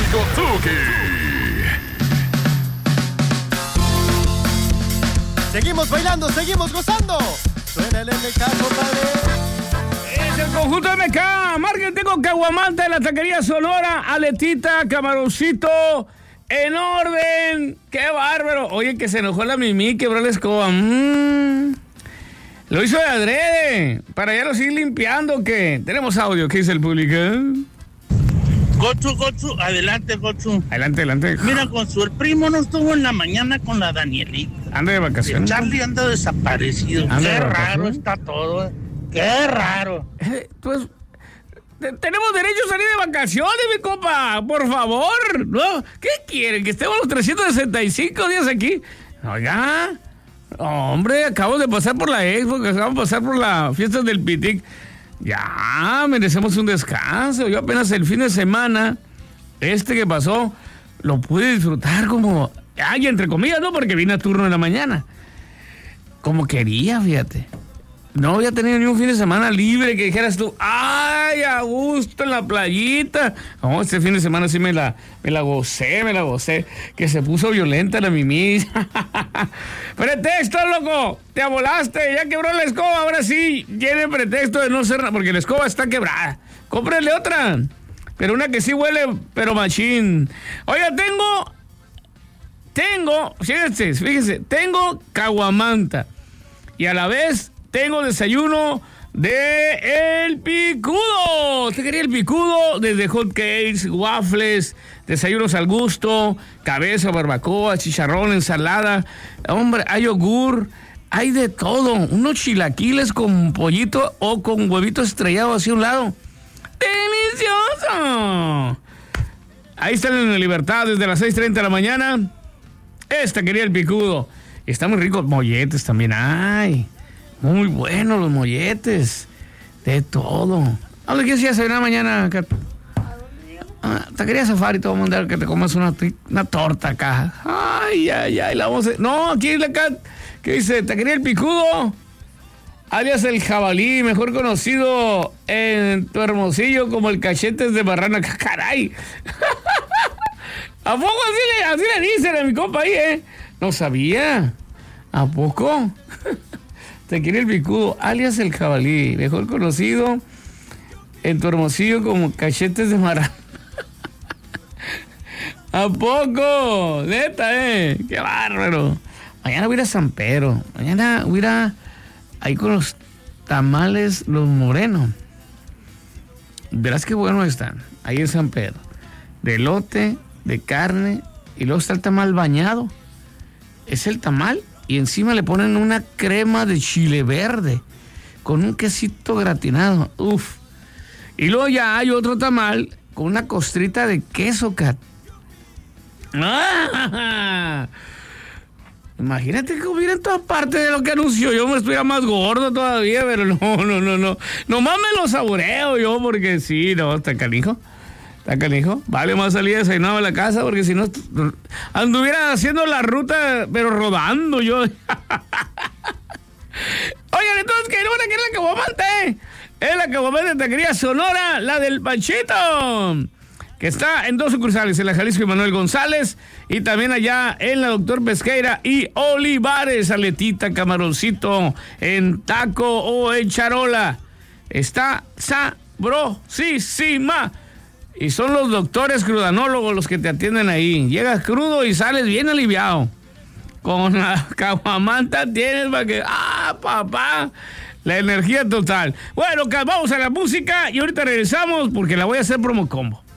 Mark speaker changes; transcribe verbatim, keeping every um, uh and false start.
Speaker 1: Tuki Tuki.
Speaker 2: Seguimos bailando, seguimos gozando. Suena el M K, compadre.
Speaker 3: Es el conjunto M K. Marquen, tengo Caguamanta de la Taquería Sonora, aletita, camaroncito, en orden. ¡Qué bárbaro! Oye, que se enojó la Mimi, quebró la escoba. Mm. Lo hizo de adrede, para ya lo seguir limpiando, que tenemos audio. ¿Qué dice el público?
Speaker 4: Gochu, Gochu, adelante, Gochu.
Speaker 3: Adelante, adelante.
Speaker 4: Mira, Gochu, el primo no estuvo en la mañana con la Danielita.
Speaker 3: Anda de vacaciones.
Speaker 4: El Charlie anda desaparecido.
Speaker 3: Anda
Speaker 4: Qué
Speaker 3: de
Speaker 4: raro
Speaker 3: vacaciones.
Speaker 4: está todo. ¿eh? Qué raro.
Speaker 3: Eh, pues, te- tenemos derecho a salir de vacaciones, mi compa. Por favor, ¿no? ¿Qué quieren? ¿Que estemos los trescientos sesenta y cinco días aquí? Oiga, hombre, acabo de pasar por la expo, acabamos de pasar por la fiesta del Pitic. Ya, merecemos un descanso. Yo apenas el fin de semana, este que pasó, lo pude disfrutar como, ay, entre comillas, ¿no? Porque vine a turno en la mañana. Como quería, fíjate. No había tenido ni un fin de semana libre que dijeras tú, ay, a gusto en la playita. No, este fin de semana sí me la, me la gocé, me la gocé. Que se puso violenta la Mimi. Pretexto, loco. Te amolaste, ya quebró la escoba. Ahora sí, tiene pretexto de no ser nada, porque la escoba está quebrada. Cómprale otra. Pero una que sí huele, pero machín. Oiga, tengo, tengo, fíjense, fíjense, tengo Caguamanta. Y a la vez tengo desayuno de El Picudo. ¿Te quería El Picudo? Desde hot cakes, waffles, desayunos al gusto, cabeza, barbacoa, chicharrón, ensalada. Hombre, hay yogur, hay de todo. Unos chilaquiles con pollito o con huevito estrellado hacia un lado. ¡Delicioso! Ahí están en la Libertad desde las seis treinta de la mañana. Esta quería El Picudo. Y está muy rico. Molletes también hay. Muy buenos los molletes. De todo. ¿A dónde quieres ir a cenar mañana, Kat? Ah, Taquería Safari, te voy a mandar que te comas una, una torta acá. Ay, ay, ay. La vamos a... No, aquí es la Kat. ¿Qué dice? Taquería El Picudo, alias El Jabalí, mejor conocido en tu Hermosillo como el Cachetes de Marrana. ¡Caray! ¿A poco así le, así le dicen a mi compa ahí, eh? No sabía. ¿A poco? Te quiere El Picudo, alias El Jabalí, mejor conocido en tu Hermosillo como Cachetes de Marrana. ¿A poco? Neta, eh. Qué bárbaro. Mañana voy a ir a San Pedro. Mañana voy a ir a... ahí con los tamales, los morenos. Verás qué buenos están. Ahí en San Pedro. De elote, de carne, y luego está el tamal bañado. Es el tamal, y encima le ponen una crema de chile verde, con un quesito gratinado. Uf. Y luego ya hay otro tamal con una costrita de queso, Kat. ¡Ah! Imagínate que hubiera en todas partes de lo que anunció. Yo me estuviera más gordo todavía, pero no, no, no, no. Nomás me lo saboreo yo, porque sí, no, está canijo. Está canijo. Vale más salir desayunado a la casa, porque si no, anduviera haciendo la ruta, pero rodando yo. Oigan, entonces, ¿qué no van a querer la Caguamanta, eh? Es la Caguamanta de Taquería Sonora, la del Panchito, que está en dos sucursales, en la Jalisco y Manuel González, y también allá en la Doctor Pesqueira y Olivares, aletita, camaroncito, en taco o en charola. Está sabrosísima. Y son los doctores crudanólogos los que te atienden ahí. Llegas crudo y sales bien aliviado. Con la Caguamanta tienes para que... ¡Ah, papá! La energía total. Bueno, vamos a la música y ahorita regresamos porque la voy a hacer promo combo.